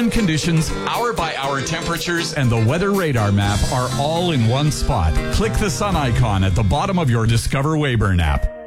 Marine conditions, hour-by-hour temperatures, and the weather radar map are all in one spot. Click the sun icon at the bottom of your Discover Weyburn app.